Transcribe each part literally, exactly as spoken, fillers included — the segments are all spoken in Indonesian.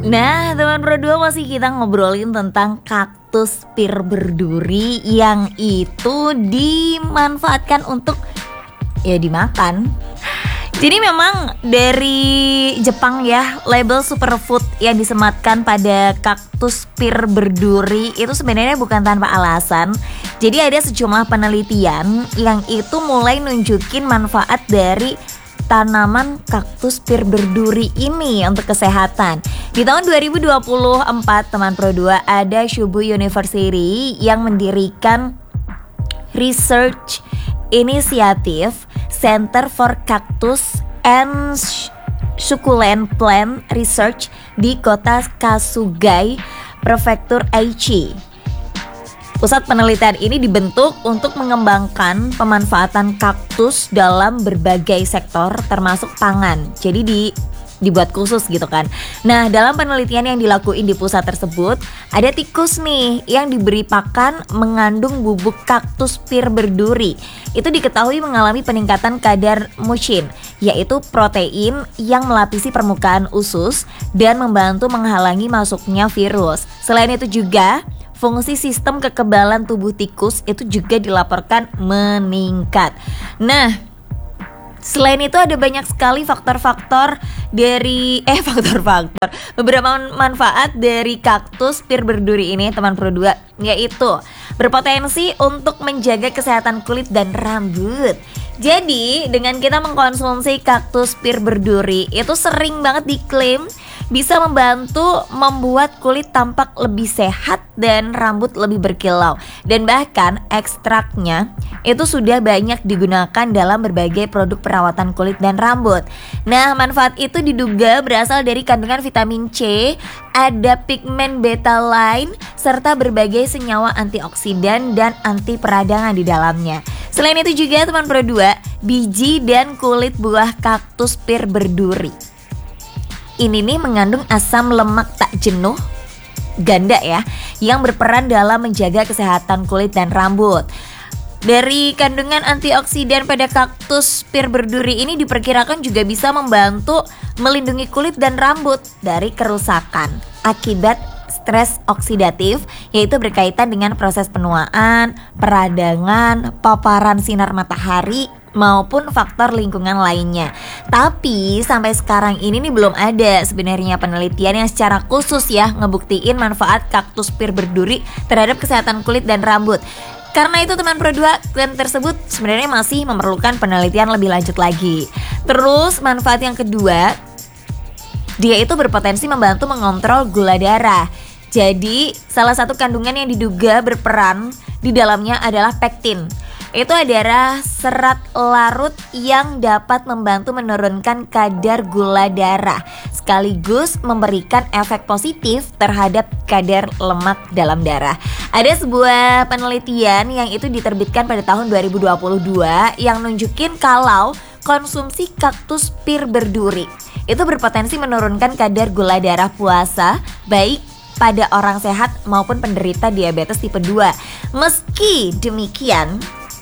Nah, teman Pro dua masih kita ngobrolin tentang kaktus pir berduri yang itu dimanfaatkan untuk ya dimakan. Jadi memang dari Jepang ya, label superfood yang disematkan pada kaktus pir berduri itu sebenarnya bukan tanpa alasan. Jadi ada sejumlah penelitian yang itu mulai nunjukin manfaat dari tanaman kaktus pir berduri ini untuk kesehatan. Di tahun dua ribu dua puluh empat, teman Pro dua, ada Shobu University yang mendirikan Research Initiative Center for Cactus and Succulent Plant Research di kota Kasugai, Prefektur Aichi. Pusat penelitian ini dibentuk untuk mengembangkan pemanfaatan kaktus dalam berbagai sektor termasuk pangan. Jadi di dibuat khusus gitu kan. Nah, dalam penelitian yang dilakuin di pusat tersebut, ada tikus nih yang diberi pakan mengandung bubuk kaktus pir berduri. Itu diketahui mengalami peningkatan kadar mucin, yaitu protein yang melapisi permukaan usus dan membantu menghalangi masuknya virus. Selain itu juga fungsi sistem kekebalan tubuh tikus itu juga dilaporkan meningkat. Nah, selain itu ada banyak sekali faktor-faktor dari eh faktor-faktor beberapa manfaat dari kaktus pir berduri ini, teman Pro dua, yaitu berpotensi untuk menjaga kesehatan kulit dan rambut. Jadi dengan kita mengkonsumsi kaktus pir berduri itu sering banget diklaim bisa membantu membuat kulit tampak lebih sehat dan rambut lebih berkilau. Dan bahkan ekstraknya itu sudah banyak digunakan dalam berbagai produk perawatan kulit dan rambut. Nah, manfaat itu diduga berasal dari kandungan vitamin C, ada pigmen betalain, serta berbagai senyawa antioksidan dan anti peradangan di dalamnya. Selain itu juga, teman Pro dua, biji dan kulit buah kaktus pir berduri ini nih mengandung asam lemak tak jenuh ganda ya, yang berperan dalam menjaga kesehatan kulit dan rambut. Dari kandungan antioksidan pada kaktus pir berduri ini diperkirakan juga bisa membantu melindungi kulit dan rambut dari kerusakan akibat stres oksidatif, yaitu berkaitan dengan proses penuaan, peradangan, paparan sinar matahari, maupun faktor lingkungan lainnya. Tapi sampai sekarang ini nih belum ada sebenarnya penelitian yang secara khusus ya ngebuktiin manfaat kaktus pir berduri terhadap kesehatan kulit dan rambut. Karena itu, teman Pro dua, klaim tersebut sebenarnya masih memerlukan penelitian lebih lanjut lagi. Terus manfaat yang kedua, dia itu berpotensi membantu mengontrol gula darah. Jadi salah satu kandungan yang diduga berperan di dalamnya adalah pektin. Itu adalah serat larut yang dapat membantu menurunkan kadar gula darah, sekaligus memberikan efek positif terhadap kadar lemak dalam darah. Ada sebuah penelitian yang itu diterbitkan pada tahun dua ribu dua puluh dua yang nunjukin kalau konsumsi kaktus pir berduri itu berpotensi menurunkan kadar gula darah puasa, baik pada orang sehat maupun penderita diabetes tipe dua. Meski demikian,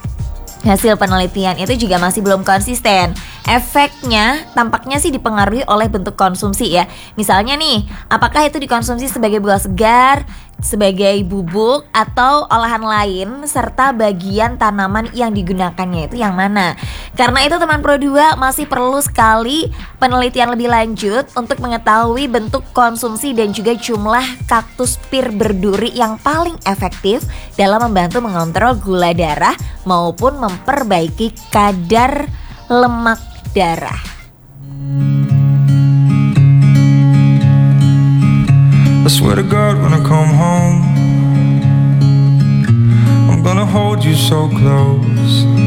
hasil penelitian itu juga masih belum konsisten. Efeknya tampaknya sih dipengaruhi oleh bentuk konsumsi ya. Misalnya nih, apakah itu dikonsumsi sebagai buah segar, sebagai bubuk, atau olahan lain, serta bagian tanaman yang digunakannya itu yang mana. Karena itu, teman Pro dua, masih perlu sekali penelitian lebih lanjut untuk mengetahui bentuk konsumsi dan juga jumlah kaktus pir berduri yang paling efektif dalam membantu mengontrol gula darah maupun memperbaiki kadar lemak darah. I swear to God when I come home I'm gonna hold you so close.